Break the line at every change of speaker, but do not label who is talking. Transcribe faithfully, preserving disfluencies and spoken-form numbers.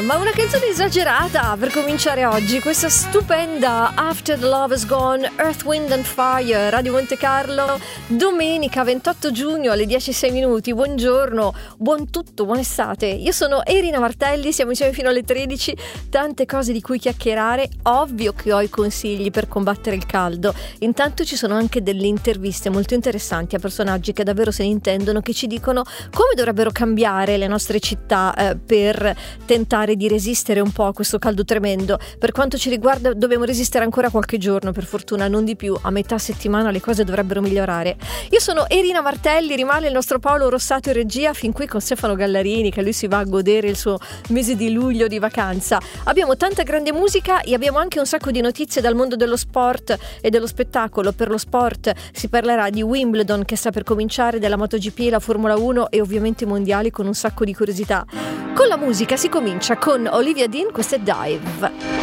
ma una canzone esagerata per cominciare oggi, questa stupenda After the Love Is Gone, Earth, Wind and Fire, Radio Monte Carlo, domenica ventotto giugno alle dieci e sei minuti. Buongiorno, buon tutto, buon estate. Io sono Irina Martelli, siamo insieme fino alle tredici, tante cose di cui chiacchierare, ovvio che ho i consigli per combattere il caldo. Intanto ci sono anche delle interviste molto interessanti a personaggi che davvero se ne intendono, che ci dicono come dovrebbero cambiare le nostre città eh, per tentare di resistere un po' a questo caldo tremendo. Per quanto ci riguarda dobbiamo resistere ancora qualche giorno, per fortuna non di più, a metà settimana le cose dovrebbero migliorare. Io sono Irina Martelli, rimane il nostro Paolo Rossato in regia fin qui con Stefano Gallarini, che lui si va a godere il suo mese di luglio di vacanza. Abbiamo tanta grande musica e abbiamo anche un sacco di notizie dal mondo dello sport e dello spettacolo. Per lo sport si parlerà di Wimbledon che sta per cominciare, della MotoGP, la Formula uno e ovviamente i mondiali, con un sacco di curiosità. Con la musica si comincia con Olivia Dean, questa è Dive.